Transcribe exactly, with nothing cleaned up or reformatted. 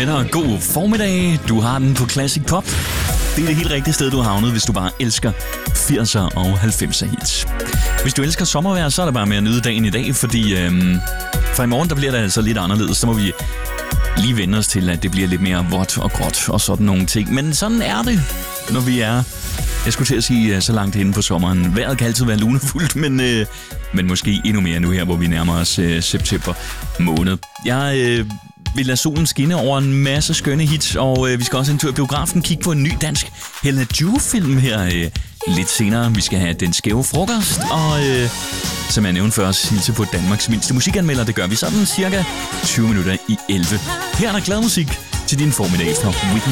med dig. God formiddag. Du har den på Classic Pop. Det er det helt rigtige sted, du har havnet, hvis du bare elsker firser og halvfemser hits. Hvis du elsker sommervejr, så er det bare med at nyde dagen i dag, fordi øhm, for i morgen der bliver det altså lidt anderledes. Så må vi lige vende os til, at det bliver lidt mere vådt og gråt og sådan nogle ting. Men sådan er det, når vi er, jeg skulle til at sige, så langt henne på sommeren. Vejret kan altid være lunefuldt, men, øh, men måske endnu mere nu her, hvor vi nærmer os øh, september måned. Jeg øh, vil lade solen skinne over en masse skønne hits, og øh, vi skal også en tur i biografen kigge på en ny dansk Helena Jue-film her øh, lidt senere. Vi skal have Den Skæve Frokost, og øh, som jeg nævnte før, hilse på Danmarks mindste musikanmelder. Det gør vi sådan cirka tyve minutter i elleve. Her er der glad musik til din formiddag fra Whitney